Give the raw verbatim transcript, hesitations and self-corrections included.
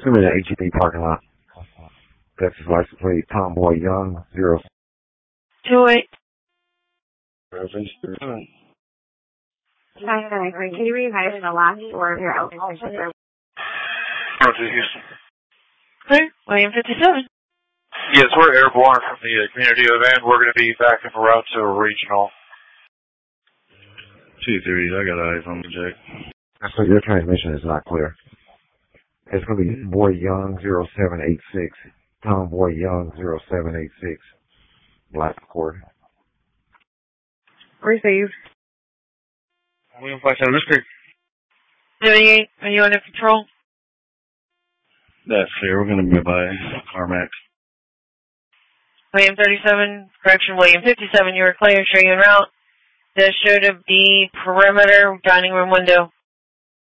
I'm in the H E B parking lot. Texas license plate, Tomboy Young, zero. Two eight. Can you revise the last four of your open Houston. Clear. William fifty-seven. Yes, we're airborne from the uh, community event. We're going to be back en route to regional. two three, I got eyes on the jack. So your transmission is not clear. It's going to be Boy Young, zero seven eight six. Tomboy Young, zero seven eight six. Black Accord. Receive. William five seven, this creek. seventy-eight, are you under control? That's clear. We're going to be by Carmack. William thirty-seven, correction, William fifty-seven, you were clear, show you en route. That show to be perimeter, dining room window.